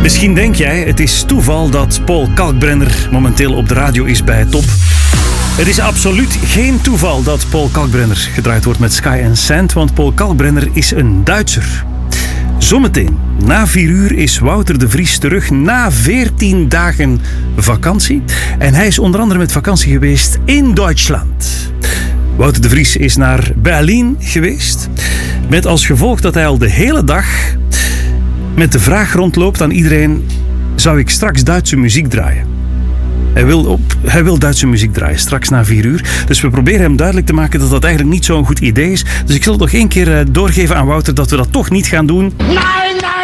Misschien denk jij, het is toeval dat Paul Kalkbrenner momenteel op de radio is bij Top. Het is absoluut geen toeval dat Paul Kalkbrenner gedraaid wordt met Sky and Sand, want Paul Kalkbrenner is een Duitser. Zometeen, na 4 uur, is Wouter de Vries terug na 14 dagen vakantie. En hij is onder andere met vakantie geweest in Duitsland. Wouter de Vries is naar Berlijn geweest, met als gevolg dat hij al de hele dag met de vraag rondloopt aan iedereen: zou ik straks Duitse muziek draaien? Hij wil Duitse muziek draaien, straks na 4 uur. Dus we proberen hem duidelijk te maken dat dat eigenlijk niet zo'n goed idee is. Dus ik zal het nog 1 keer doorgeven aan Wouter dat we dat toch niet gaan doen. Nein, nein!